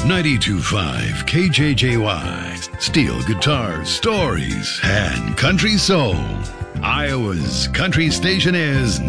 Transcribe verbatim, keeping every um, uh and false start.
ninety-two point five K J J Y. Steel guitars, stories, and country soul. Iowa's country station is